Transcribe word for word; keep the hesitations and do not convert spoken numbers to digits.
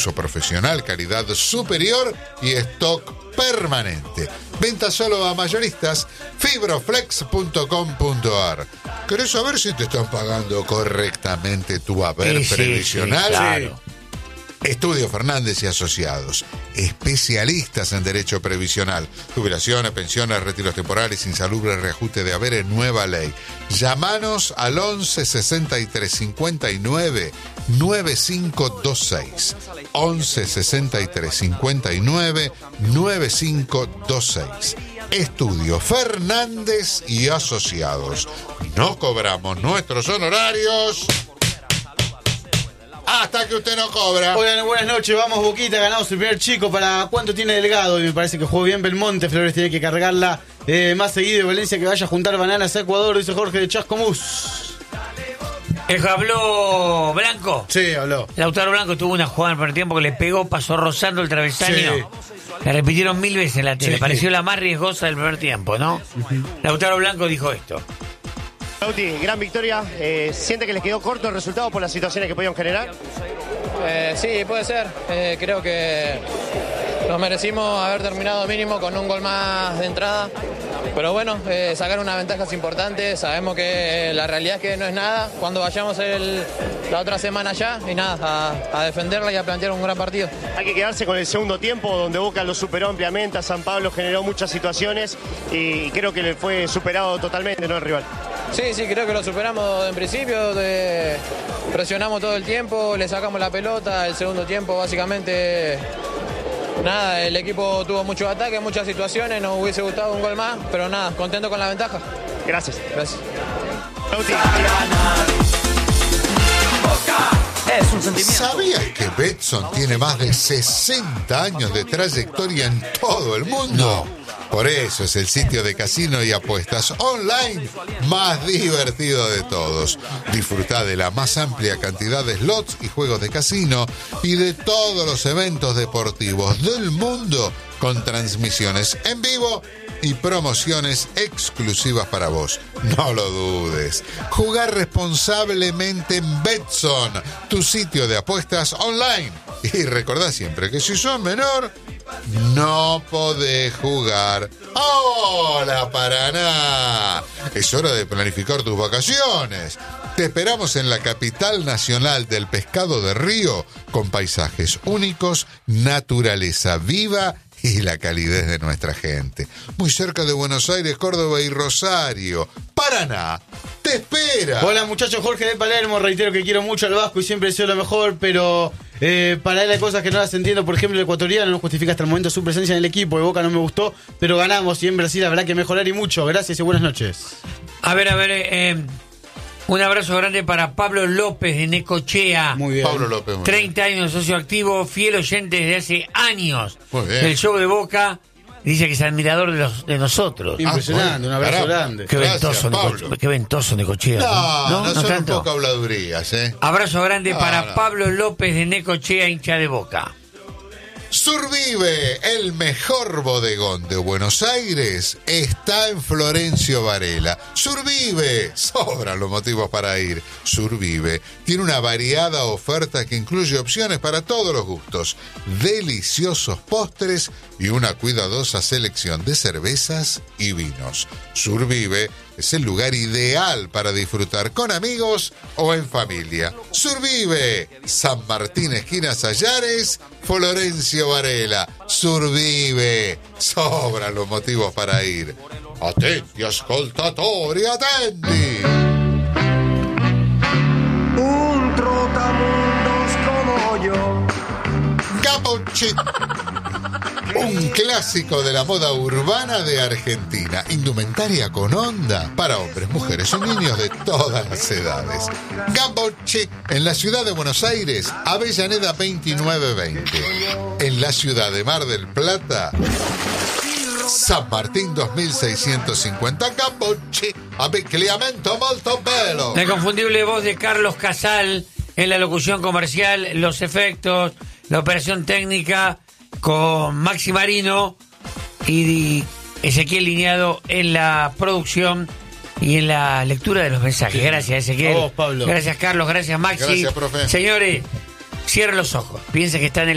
uso profesional, calidad superior y stock permanente. Venta solo a mayoristas, fibroflex punto com punto a r. ¿Querés saber si te están pagando correctamente tu haber sí, previsional? Sí, sí, claro. Estudio Fernández y Asociados, especialistas en derecho previsional, jubilaciones, pensiones, retiros temporales, insalubre, reajuste de haberes, nueva ley. Llámanos al once sesenta y tres cincuenta y nueve noventa y cinco veintiséis. once sesenta y tres cincuenta y nueve noventa y cinco veintiséis. Estudio Fernández y Asociados. No cobramos nuestros honorarios hasta que usted no cobra. Hola, buenas noches, vamos Boquita, ganamos el primer chico. ¿Para cuánto tiene Delgado? Y me parece que jugó bien Belmonte. Flores tiene que cargarla eh, más seguido. Valencia que vaya a juntar bananas a Ecuador, dice Jorge de Chascomús. ¿Habló Blanco? Sí, habló. Lautaro Blanco tuvo una jugada en el primer tiempo que le pegó, pasó rozando el travesaño. Sí. La repitieron mil veces en la tele. Sí. Pareció la más riesgosa del primer tiempo, ¿no? Uh-huh. Lautaro Blanco dijo esto. Lauti, gran victoria. Eh, ¿Siente que les quedó corto el resultado por las situaciones que podían generar? Eh, sí, puede ser. Eh, creo que nos merecimos haber terminado mínimo con un gol más de entrada. Pero bueno, eh, sacar una ventaja es importante. Sabemos que la realidad es que no es nada. Cuando vayamos el, la otra semana allá, y nada, a, a defenderla y a plantear un gran partido. Hay que quedarse con el segundo tiempo, donde Boca lo superó ampliamente. A San Pablo generó muchas situaciones y creo que le fue superado totalmente, ¿no, el rival? Sí, sí, creo que lo superamos en principio. De, presionamos todo el tiempo, le sacamos la pelota. El segundo tiempo, básicamente... Nada, el equipo tuvo muchos ataques, muchas situaciones, nos hubiese gustado un gol más, pero nada, contento con la ventaja. Gracias. Gracias. Es un sentimiento. ¿Sabías que Betson tiene más de sesenta años de trayectoria en todo el mundo? No. Por eso es el sitio de casino y apuestas online más divertido de todos. Disfrutá de la más amplia cantidad de slots y juegos de casino y de todos los eventos deportivos del mundo con transmisiones en vivo y promociones exclusivas para vos. No lo dudes. Jugar responsablemente en Betson, tu sitio de apuestas online. Y recordá siempre que si sos menor, no podés jugar. ¡Hola, Paraná! Es hora de planificar tus vacaciones. Te esperamos en la capital nacional del pescado de río, con paisajes únicos, naturaleza viva y la calidez de nuestra gente. Muy cerca de Buenos Aires, Córdoba y Rosario. Paraná te espera. Hola, muchachos, Jorge de Palermo. Reitero que quiero mucho al Vasco y siempre deseo lo mejor, pero eh, para él hay cosas que no las entiendo. Por ejemplo, el ecuatoriano no justifica hasta el momento su presencia en el equipo. De Boca no me gustó, pero ganamos y en Brasil habrá que mejorar y mucho. Gracias y buenas noches. A ver, a ver, eh, un abrazo grande para Pablo López de Necochea. Muy bien. Pablo López. Muy treinta bien. años, socio activo, fiel oyente desde hace años. Muy bien. Del show de Boca. Dice que es admirador de, los, de nosotros. Impresionante, ah, un abrazo caramba. grande. Qué Gracias, ventoso, Pablo. Necochea, qué ventoso Necochea. No, no, no, no son tanto. un poco habladurías, ¿eh? Abrazo grande no, para no. Pablo López de Necochea, hincha de Boca. Survive, el mejor bodegón de Buenos Aires, está en Florencio Varela. Survive, sobran los motivos para ir. Survive tiene una variada oferta que incluye opciones para todos los gustos, deliciosos postres y una cuidadosa selección de cervezas y vinos. Survive es el lugar ideal para disfrutar con amigos o en familia. Survive, San Martín, esquina Sayares, Florencio Varela. Survive, sobran los motivos para ir. Attenti, ascoltatori, attenti. Un trotamundos como yo. Cappuccino. Un clásico de la moda urbana de Argentina. Indumentaria con onda para hombres, mujeres y niños de todas las edades. Gamboche, en la ciudad de Buenos Aires, Avellaneda veintinueve veinte. En la ciudad de Mar del Plata, San Martín dos mil seiscientos cincuenta. Gamboche, abicliamento molto bello. La inconfundible voz de Carlos Casal en la locución comercial, los efectos, la operación técnica con Maxi Marino y Ezequiel Lineado en la producción y en la lectura de los mensajes. Gracias, Ezequiel. A vos, Pablo. Gracias, Carlos. Gracias, Maxi. Gracias, profe. Señores, cierren los ojos. Piensen que están en